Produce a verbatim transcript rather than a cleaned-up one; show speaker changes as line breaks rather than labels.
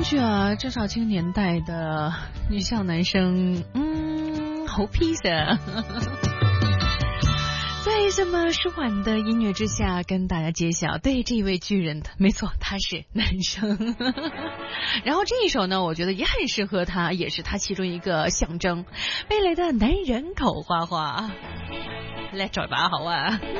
上去啊，郑少秋年代的女校男生，嗯，好 peace 啊。在这么舒缓的音乐之下，跟大家揭晓，对这一位巨人，没错，他是男生。然后这一首呢，我觉得也很适合他，也是他其中一个象征，贝雷的男人口花花。来找一把好啊。